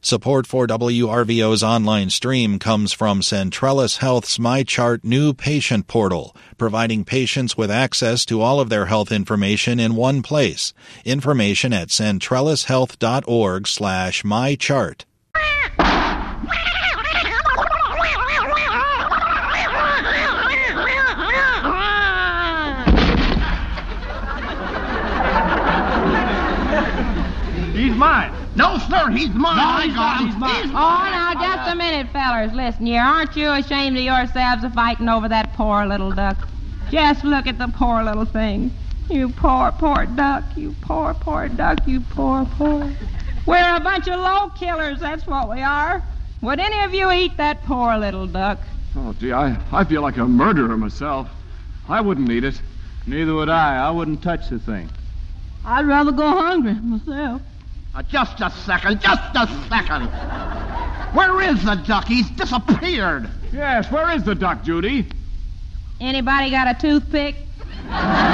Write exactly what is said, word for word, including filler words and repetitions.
Support for W R V O's online stream comes from Centrellis Health's MyChart new patient portal, providing patients with access to all of their health information in one place. Information at centrellishealth.org slash mychart. He's mine. No, sir, he's mine. No, I he's got not. him. He's mine. He's Oh, mine. now, just a minute, fellers. Listen here. Aren't you ashamed of yourselves of fighting over that poor little duck? Just look at the poor little thing. You poor, poor duck. You poor, poor duck. You poor, poor. We're a bunch of low killers, that's what we are. Would any of you eat that poor little duck? Oh, gee, I, I feel like a murderer myself. I wouldn't eat it. Neither would I. I wouldn't touch the thing. I'd rather go hungry myself. Uh, just a second, just a second. Where is the duck? He's disappeared. Yes, where is the duck, Judy? Anybody got a toothpick?